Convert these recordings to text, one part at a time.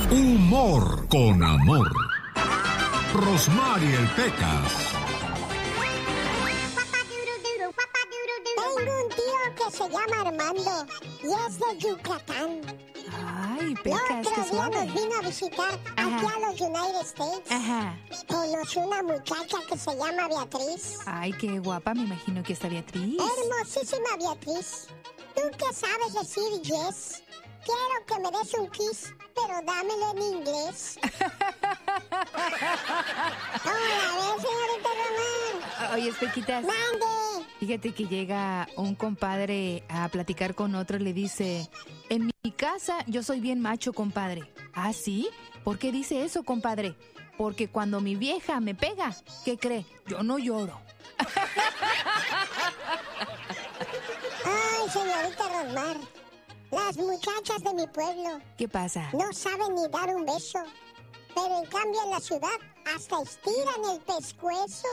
Humor con amor. Rosmarie Pecas. Tengo un tío que se llama Armando y es de Yucatán. Ay, Pecas, el qué otro día suave. nos vino a visitar aquí a los United States. Ajá. Conoció una muchacha que se llama Beatriz. Ay, qué guapa, me imagino que está Beatriz. Hermosísima Beatriz. ¿Tú qué sabes decir yes? Quiero que me des un kiss, pero dámelo en inglés. Hola, ¿ves, señorita Román? Oye, Pequitas. ¡Mande! Fíjate que llega un compadre a platicar con otro y le dice: en mi casa yo soy bien macho, compadre. ¿Ah, sí? ¿Por qué dice eso, compadre? Porque cuando mi vieja me pega, ¿qué cree? Yo no lloro. Ay, señorita Rosmar, las muchachas de mi pueblo ¿Qué pasa? no saben ni dar un beso, pero en cambio en la ciudad hasta estiran el pescuezo.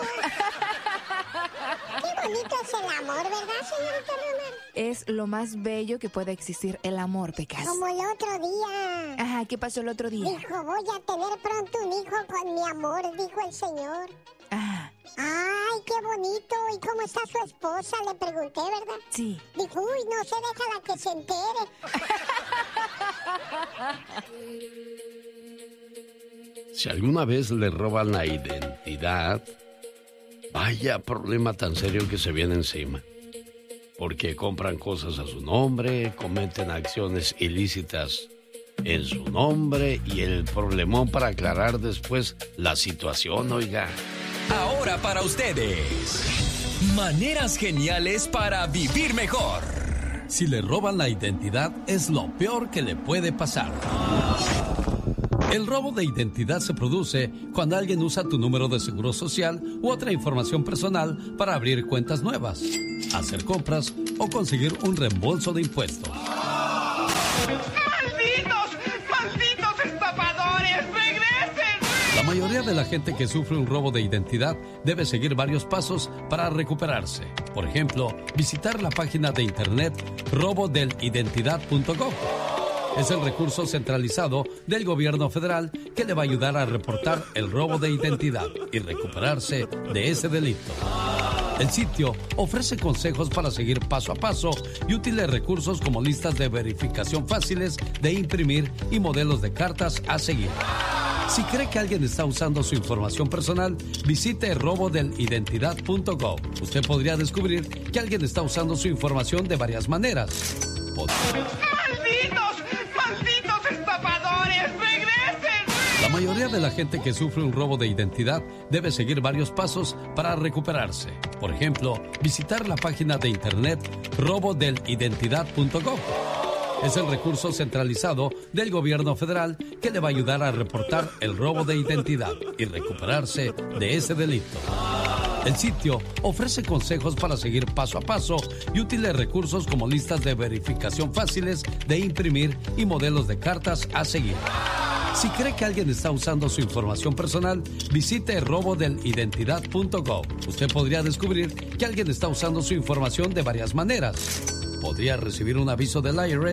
Qué bonito es el amor, ¿verdad, señorita Rosmar? Es lo más bello que puede existir, el amor, Pecas. Como el otro día. Ajá, ¿qué pasó el otro día? Dijo, voy a tener pronto un hijo con mi amor, dijo el señor. Ah, Ay, qué bonito. ¿Y cómo está su esposa? Le pregunté, ¿verdad? sí. Dijo, uy, no se deja la que se entere. Si alguna vez le roban la identidad, vaya problema tan serio que se viene encima. Porque compran cosas a su nombre, cometen acciones ilícitas en su nombre y el problemón para aclarar después la situación, oiga. Ahora para ustedes, maneras geniales para vivir mejor. Si le roban la identidad, es lo peor que le puede pasar. El robo de identidad se produce cuando alguien usa tu número de seguro social u otra información personal para abrir cuentas nuevas, hacer compras o conseguir un reembolso de impuestos. ¡Malditos estafadores! ¡Regresen! La mayoría de la gente que sufre un robo de identidad debe seguir varios pasos para recuperarse. Por ejemplo, visitar la página de internet robodelidentidad.gov. Es el recurso centralizado del gobierno federal que le va a ayudar a reportar el robo de identidad y recuperarse de ese delito. El sitio ofrece consejos para seguir paso a paso y útiles recursos como listas de verificación fáciles de imprimir y modelos de cartas a seguir. Si cree que alguien está usando su información personal, visite robodelidentidad.gov. Usted podría descubrir que alguien está usando su información de varias maneras. ¡Malditos estafadores! ¡Regresen! La mayoría de la gente que sufre un robo de identidad debe seguir varios pasos para recuperarse. Por ejemplo, visitar la página de internet robodelidentidad.gov. Es el recurso centralizado del gobierno federal que le va a ayudar a reportar el robo de identidad y recuperarse de ese delito. El sitio ofrece consejos para seguir paso a paso y útiles recursos como listas de verificación fáciles de imprimir y modelos de cartas a seguir. Si cree que alguien está usando su información personal, visite robodelidentidad.gov. Usted podría descubrir que alguien está usando su información de varias maneras. Podría recibir un aviso del IRS